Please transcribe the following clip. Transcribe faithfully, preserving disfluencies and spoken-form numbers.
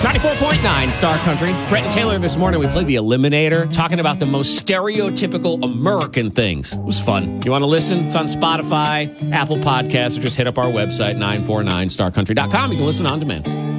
ninety-four point nine Star Country. Brett and Taylor this morning, we played the Eliminator, talking about the most stereotypical American things. It was fun. You want to listen? It's on Spotify, Apple Podcasts, or just hit up our website, nine four nine star country dot com. You can listen on demand.